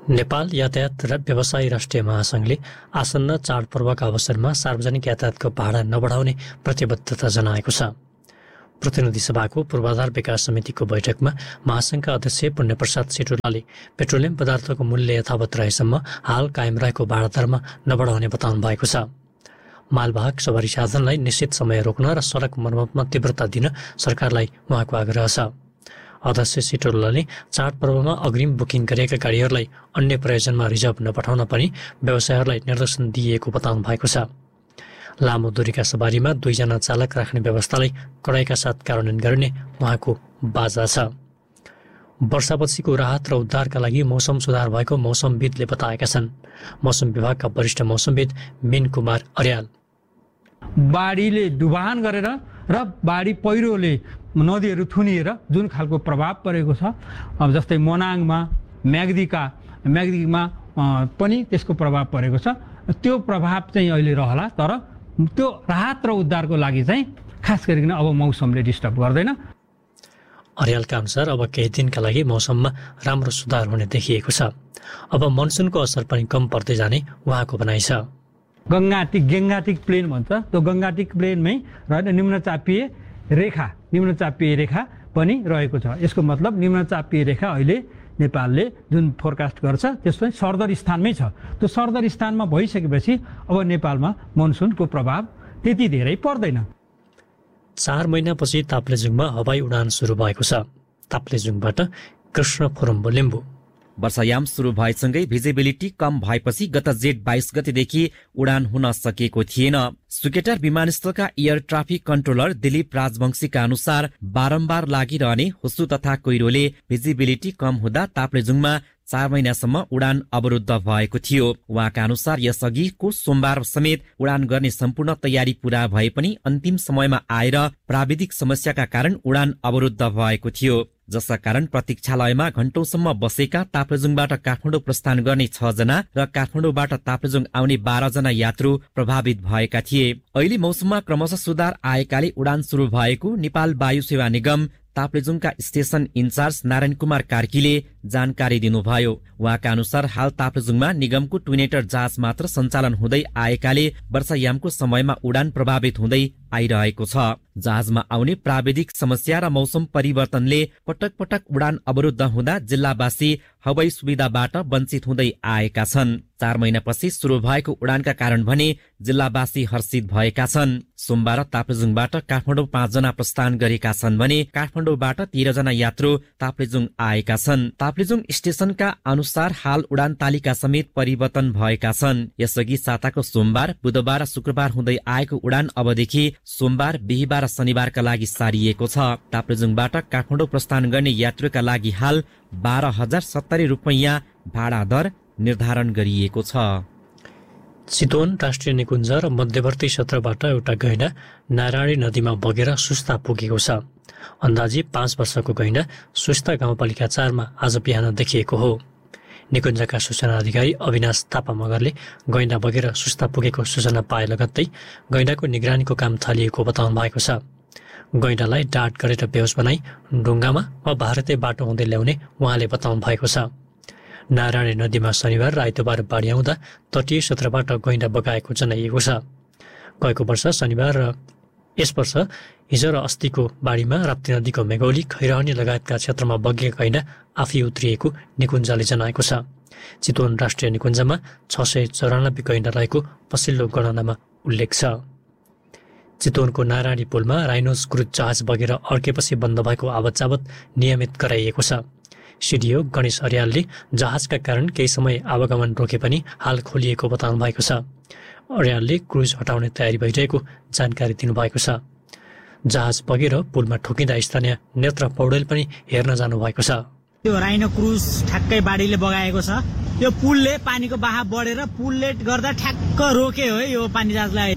नेपाल यातायात र व्यवसायी राष्ट्रिय महासङ्घले आसन्न चाडपर्वका अवसरमा सार्वजनिक यातायातको भाडा नबढाउने प्रतिबद्धता जनाएको छ। प्रतिनिधि सभाको पूर्वाधार विकास समितिको बैठकमा महासङ्घका अध्यक्ष पुण्यप्रसाद सिटौलाले पेट्रोलियम पदार्थको मूल्य यथावत रहेसम्म हाल कायम रहेको भाडा दरमा नबढाउने बताउनु भएको छ। मालवाहक सवारी साधनलाई निश्चित समय रोक्न र सडक मर्मतमा तीव्रता दिन सरकारलाई उहाँको आग्रह छ। अध्यक्ष सिटौलाले चाडपर्वमा अग्रिम बुकिङ गरिएका गाडीहरूलाई अन्य प्रयोजनमा रिजर्भ नपठाउन पनि व्यवसायीहरूलाई निर्देशन दिइएको बताउनु भएको छ। लामो दूरीका सवारीमा 2 जना चालक राख्ने व्यवस्थालाई कडाइका साथ कार्यान्वयन गर्ने उहाँको बाजा छ। वर्षापछिको राहत र उद्धारका लागि मौसम सुधार भएको मौसमविदले बताएका छन्। मौसम विभागका वरिष्ठ मौसमविद मीन कुमार अर्याल बाढीले डुबान गरेर र बाढी पहिरोले नदीहरू थुनिएर जुन खालको प्रभाव परेको छ, अब जस्तै मनाङमा म्याग्दीमा पनि त्यसको प्रभाव परेको छ, त्यो प्रभाव चाहिँ अहिले रहला। तर त्यो राहत र उद्धारको लागि चाहिँ खास गरिकन अब मौसमले डिस्टर्ब गर्दैन। अर्यालका अनुसार अब केही दिनका लागि मौसममा राम्रो सुधार हुने देखिएको छ। अब मनसुनको असर पनि कम पर्दै जाने उहाँको भनाइ छ। गेङ्गाटिक प्लेन भन्छ, त्यो गङ्गाटिक प्लेनमै रहेर निम्नचापीय रेखा पनि रहेको छ। यसको मतलब निम्नचापीय रेखा अहिले नेपालले जुन फोरकास्ट गर्छ त्यसमा सर्दर स्थानमै छ। त्यो सर्दर स्थानमा भइसकेपछि अब नेपालमा मनसुनको प्रभाव त्यति धेरै पर्दैन। 4 महिनापछि ताप्लेजुङमा हवाई उडान सुरु भएको छ। ताप्लेजुङबाट कृष्ण फुरुम्बो लिम्बू। वर्षायाम सुरु भएसँगै भिजिबिलिटी कम भएपछि गत जेठ 22 गतेदेखि उडान हुन सकेको थिएन। Suketar विमानस्थलका air traffic controller Dilip राजवंशीका अनुसार बारम्बार लागिरहने हुस्सु तथा कुहिरोले भिजिबिलिटी कम हुँदा ताप्लेजुङमा 4 महिनासम्म उडान अवरुद्ध भएको थियो। उहाँका अनुसार यसअघिको सोमबार समेत उडान गर्ने सम्पूर्ण तयारी पूरा भए पनि अन्तिम समयमा आएर प्राविधिक समस्याका कारण उडान अवरुद्ध भएको थियो, जसका कारण प्रतीक्षालयमा घण्टौंसम्म बसेका ताप्लेजुङबाट काठमाडौँ प्रस्थान गर्ने 6 जना र काठमाडौँबाट ताप्लेजुङ आउने 12 जना यात्रु प्रभावित भएका थिए। अहिले मौसममा क्रमशः सुधार आएकाले उडान सुरु भएको नेपाल वायु सेवा निगम ताप्लेजुङका स्टेशन इन्चार्ज नारायण कुमार कार्कीले जानकारी दिनुभयो। उहाँका अनुसार हाल ताप्लेजुङमा निगमको ट्विनेटर जहाज मात्र सञ्चालन हुँदै आएकाले वर्षायामको समयमा उडान प्रभावित हुँदै आइरहेको छ। जहाजमा आउने प्राविधिक समस्या र मौसम परिवर्तनले पटक पटक उडान अवरुद्ध हुँदा जिल्लावासी हवाई सुविधाबाट वञ्चित हुँदै आएका छन्। 4 महिनापछि सुरु भएको उडानका कारण भने जिल्लावासी हर्षित भएका छन्। सोमबार ताप्लेजुङबाट काठमाडौँ 5 जना प्रस्थान गरेका छन् भने काठमाडौँबाट 13 जना यात्रु ताप्लेजुङ आएका छन्। ताप्लेजुङ स्टेशनका अनुसार हाल उडान तालिका समेत परिवर्तन भएका छन्। यसअघि साताको सोमबार, बुधबार र शुक्रबार हुँदै आएको उडान अबदेखि सोमबार, बिहीबार र शनिबारका लागि सारिएको छ। ताप्लेजुङबाट काठमाडौँ प्रस्थान गर्ने यात्रुका लागि हाल 12,070 रुपैयाँ भाडा दर निर्धारण गरिएको छ। चितवन राष्ट्रिय निकुञ्ज र मध्यवर्ती क्षेत्रबाट एउटा गैंडा नारायणी नदीमा बगेर सुस्ता पुगेको छ। अन्दाजी 5 वर्षको गैंडा सुस्ता गाउँपालिका 4 मा आज बिहान देखिएको हो। निकुञ्जका सूचना अधिकारी अविनाश थापा मगरले गैंडा बगेर सुस्ता पुगेको सूचना पाए लगत्तै गैंडाको निगरानीको काम थालिएको बताउनु भएको छ। गैंडालाई डाँट गरेर बेहोस बनाई ढुङ्गामा वा भारतीय बाटो हुँदै ल्याउने उहाँले बताउनु भएको छ। नारायणी नदीमा शनिबार र आइतबार बाढी आउँदा तटीय क्षेत्रबाट गैंडा बगाएको जनाइएको छ। गएको वर्ष शनिबार र यस वर्ष हिजो र अस्तिको बाढीमा राप्ती नदीको मेगौली, खैरहनी लगायतका क्षेत्रमा बगेका गैंडा आफै उत्रिएको निकुञ्जले जनाएको छ। चितवन राष्ट्रिय निकुञ्जमा 694 गैंडा रहेको पछिल्लो गणनामा उल्लेख छ। चितवनको नारायणी पुलमा राइनोज क्रुज जहाज बगेर अड्केपछि बन्द भएको आवत-जावत नियमित गराइएको छ। सिडिओ गणेश अर्यालले जहाजका कारण केही समय आवागमन रोके पनि हाल खोलिएको बताउनु भएको छ। अर्यालले क्रुज हटाउने तयारी भइरहेको जानकारी दिनुभएको छ। जहाज बगेर पुलमा ठोकिँदा स्थानीय नेत्र पौडेल पनि हेर्न जानुभएको छ। त्यो राइनो क्रुज ठ्याक्कै बाढीले बगाएको छ। त्यो पुलले पानीको बहाव बढेर पुलले गर्दा ठ्याक्क रोक्यो है यो पानी जहाजलाई।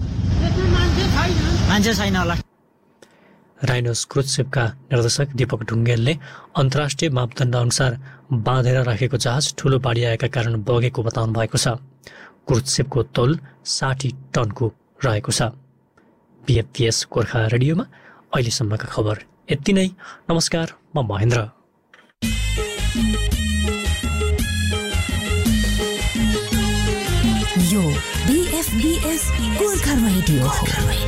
मान्छे छैन होला। राइनोस क्रुज शिपका निर्देशक दीपक ढुङ्गेलले अन्तर्राष्ट्रिय मापदण्ड अनुसार बाँधेर राखेको जहाज ठूलो बाढी आएका कारण बगेको बताउनु भएको छ। क्रुज शिपको तौल 60 टनको रहेको छ। बीएफपीएस गोर्खा रेडियोमा अहिलेसम्मका खबर यति नै। नमस्कार, म महेन्द्र। यो BFBS गोर्खा रेडियो हो।